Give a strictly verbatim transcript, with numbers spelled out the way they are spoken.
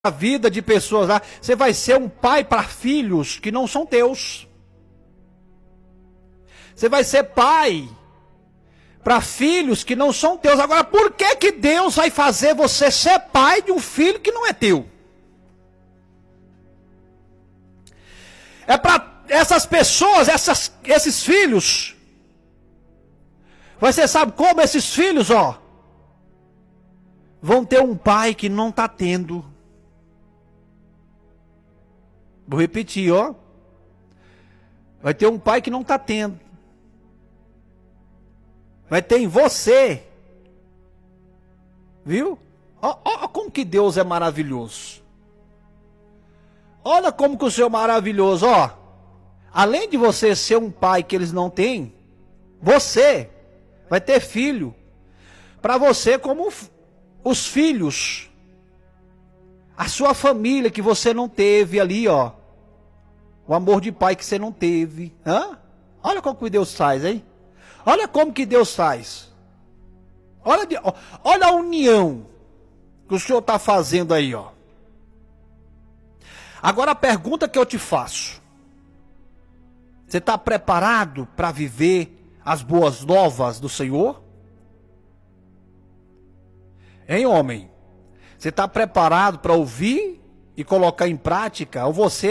a vida de pessoas lá, você vai ser um pai para filhos que não são teus. Você vai ser pai para filhos que não são teus. Agora, por que que Deus vai fazer você ser pai de um filho que não é teu? É para essas pessoas, essas, esses filhos. Você sabe como esses filhos, ó, vão ter um pai que não está tendo. Vou repetir, ó. Vai ter um pai que não está tendo. Vai ter em você. Viu? Ó, ó como que Deus é maravilhoso. Olha como que o Senhor é maravilhoso, ó. Além de você ser um pai que eles não têm, você vai ter filho. Para você como os filhos. A sua família que você não teve ali, ó. O amor de pai que você não teve. Hã? Olha como que Deus faz, hein? Olha como que Deus faz. Olha, olha a união que o Senhor está fazendo aí, ó. Agora a pergunta que eu te faço. Você está preparado para viver as boas novas do Senhor? Hein, homem? Você está preparado para ouvir e colocar em prática? Ou você